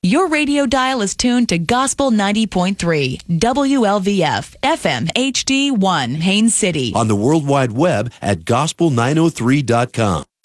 Your radio dial is tuned to Gospel 90.3, WLVF, FM HD1, Haines City. On the World Wide Web at gospel903.com.